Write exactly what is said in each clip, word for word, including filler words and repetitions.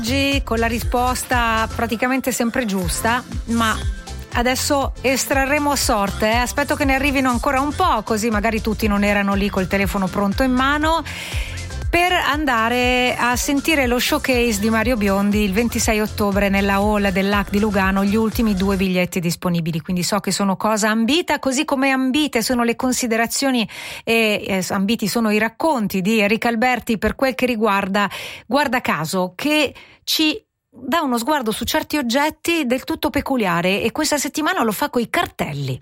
Oggi con la risposta praticamente sempre giusta, ma adesso estrarremo a sorte, eh? Aspetto che ne arrivino ancora un po', così magari tutti non erano lì col telefono pronto in mano, per andare a sentire lo showcase di Mario Biondi il ventisei ottobre nella hall dell'A C di Lugano, gli ultimi due biglietti disponibili, quindi so che sono cosa ambita, così come ambite sono le considerazioni e eh, ambiti sono i racconti di Enrico Alberti per quel che riguarda, guarda caso, che ci dà uno sguardo su certi oggetti del tutto peculiare, e questa settimana lo fa coi cartelli.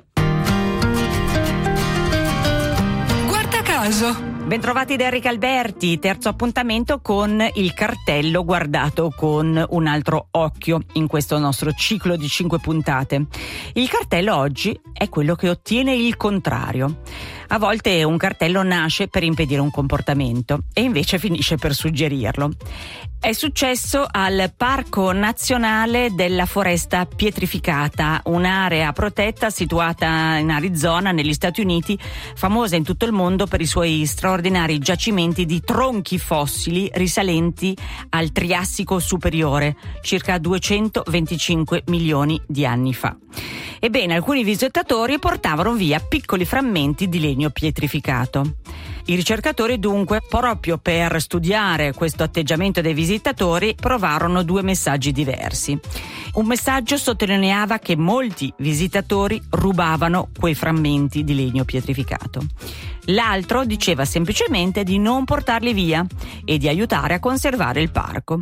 Guarda caso. Bentrovati da Enrico Alberti, terzo appuntamento con il cartello guardato con un altro occhio in questo nostro ciclo di cinque puntate. Il cartello oggi è quello che ottiene il contrario. A volte un cartello nasce per impedire un comportamento e invece finisce per suggerirlo. È successo al Parco Nazionale della Foresta Pietrificata, un'area protetta situata in Arizona, negli Stati Uniti, famosa in tutto il mondo per i suoi straordinari giacimenti di tronchi fossili risalenti al Triassico superiore, circa duecentoventicinque milioni di anni fa. Ebbene, alcuni visitatori portavano via piccoli frammenti di legno pietrificato. I ricercatori dunque, proprio per studiare questo atteggiamento dei visitatori, provarono due messaggi diversi. Un messaggio sottolineava che molti visitatori rubavano quei frammenti di legno pietrificato. L'altro diceva semplicemente di non portarli via e di aiutare a conservare il parco.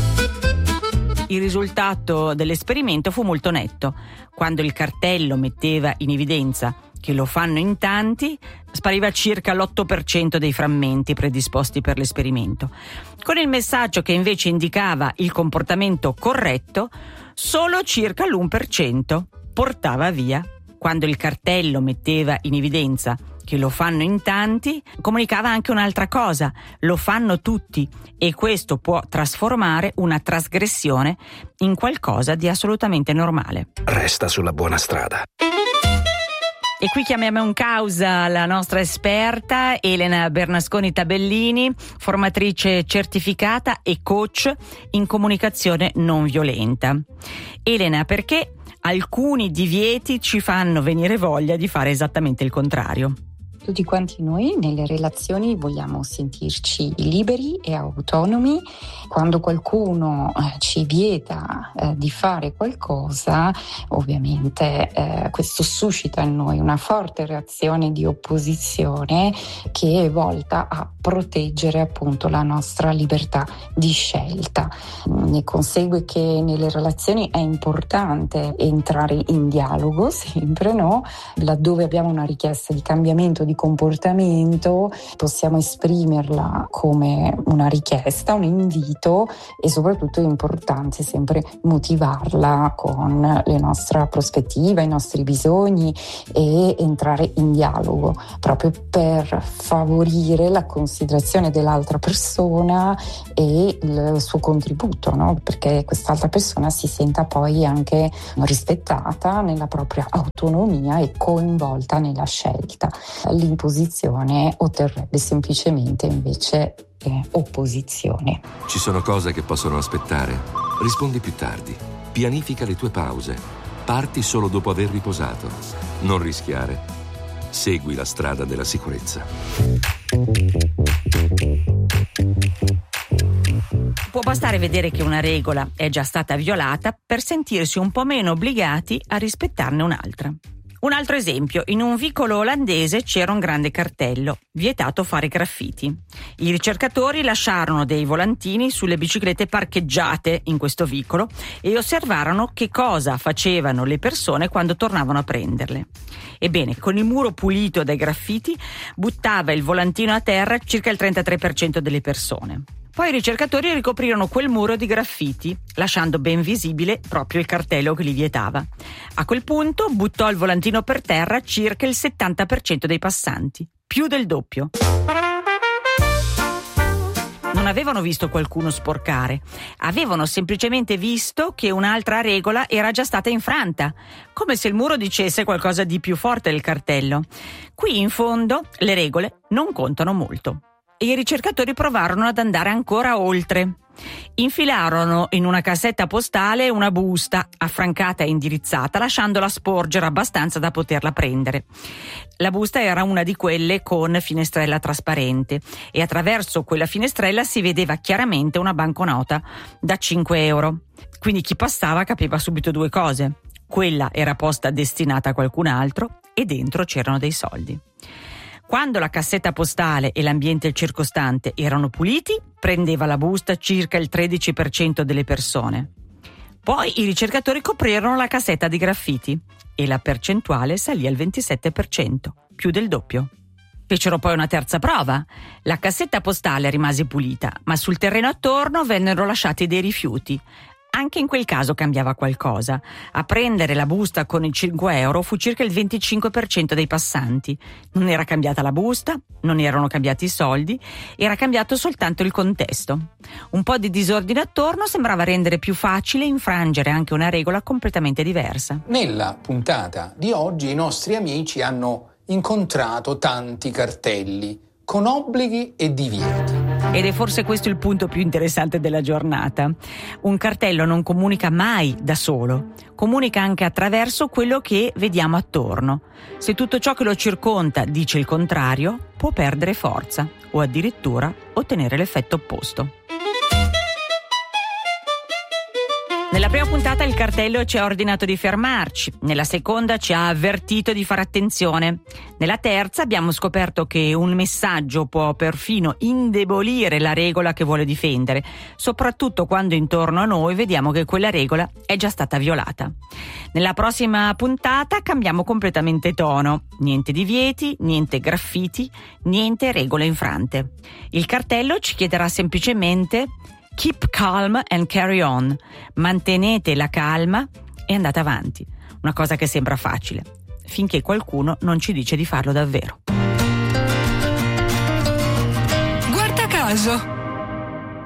Il risultato dell'esperimento fu molto netto. Quando il cartello metteva in evidenza che lo fanno in tanti, spariva circa l'otto per cento dei frammenti predisposti per l'esperimento. Con il messaggio che invece indicava il comportamento corretto, solo circa l'uno per cento portava via. Quando il cartello metteva in evidenza che lo fanno in tanti, comunicava anche un'altra cosa: lo fanno tutti, e questo può trasformare una trasgressione in qualcosa di assolutamente normale. Resta sulla buona strada. E qui chiamiamo in causa la nostra esperta Elena Bernasconi Tabellini, formatrice certificata e coach in comunicazione non violenta. Elena, perché alcuni divieti ci fanno venire voglia di fare esattamente il contrario? Tutti quanti noi nelle relazioni vogliamo sentirci liberi e autonomi. Quando qualcuno eh, ci vieta eh, di fare qualcosa, ovviamente eh, questo suscita in noi una forte reazione di opposizione che è volta a proteggere appunto la nostra libertà di scelta. Ne consegue che nelle relazioni è importante entrare in dialogo, sempre, no? Laddove abbiamo una richiesta di cambiamento di comportamento, possiamo esprimerla come una richiesta, un invito, e soprattutto è importante sempre motivarla con le nostre prospettive, i nostri bisogni, e entrare in dialogo proprio per favorire la considerazione dell'altra persona e il suo contributo, no? Perché quest'altra persona si senta poi anche rispettata nella propria autonomia e coinvolta nella scelta. L'imposizione otterrebbe semplicemente invece eh, opposizione. Ci sono cose che possono aspettare. Rispondi più tardi. Pianifica le tue pause. Parti solo dopo aver riposato. Non rischiare. Segui la strada della sicurezza. Può bastare vedere che una regola è già stata violata per sentirsi un po' meno obbligati a rispettarne un'altra. Un altro esempio: in un vicolo olandese c'era un grande cartello: vietato fare graffiti. I ricercatori lasciarono dei volantini sulle biciclette parcheggiate in questo vicolo e osservarono che cosa facevano le persone quando tornavano a prenderle. Ebbene, con il muro pulito dai graffiti, buttava il volantino a terra circa il trentatré per cento delle persone. Poi i ricercatori ricoprirono quel muro di graffiti, lasciando ben visibile proprio il cartello che li vietava. A quel punto buttò il volantino per terra circa il settanta per cento dei passanti, più del doppio. Non avevano visto qualcuno sporcare, avevano semplicemente visto che un'altra regola era già stata infranta, come se il muro dicesse qualcosa di più forte del cartello. Qui in fondo le regole non contano molto. E i ricercatori provarono ad andare ancora oltre. Infilarono in una cassetta postale una busta affrancata e indirizzata, lasciandola sporgere abbastanza da poterla prendere. La busta era una di quelle con finestrella trasparente e attraverso quella finestrella si vedeva chiaramente una banconota da cinque euro. Quindi chi passava capiva subito due cose: quella era posta destinata a qualcun altro e dentro c'erano dei soldi. Quando la cassetta postale e l'ambiente circostante erano puliti, prendeva la busta circa il tredici per cento delle persone. Poi i ricercatori coprirono la cassetta di graffiti e la percentuale salì al ventisette per cento, più del doppio. Fecero poi una terza prova. La cassetta postale rimase pulita, ma sul terreno attorno vennero lasciati dei rifiuti. Anche in quel caso cambiava qualcosa. A prendere la busta con i cinque euro fu circa il venticinque per cento dei passanti. Non era cambiata la busta, non erano cambiati i soldi, era cambiato soltanto il contesto. Un po' di disordine attorno sembrava rendere più facile infrangere anche una regola completamente diversa. Nella puntata di oggi i nostri amici hanno incontrato tanti cartelli con obblighi e divieti. Ed è forse questo il punto più interessante della giornata. Un cartello non comunica mai da solo, comunica anche attraverso quello che vediamo attorno. Se tutto ciò che lo circonda dice il contrario, può perdere forza o addirittura ottenere l'effetto opposto. Nella prima puntata il cartello ci ha ordinato di fermarci, nella seconda ci ha avvertito di fare attenzione, nella terza abbiamo scoperto che un messaggio può perfino indebolire la regola che vuole difendere, soprattutto quando intorno a noi vediamo che quella regola è già stata violata. Nella prossima puntata cambiamo completamente tono, niente divieti, niente graffiti, niente regole infrante. Il cartello ci chiederà semplicemente: keep calm and carry on. Mantenete la calma e andate avanti. Una cosa che sembra facile, finché qualcuno non ci dice di farlo davvero. Guarda caso,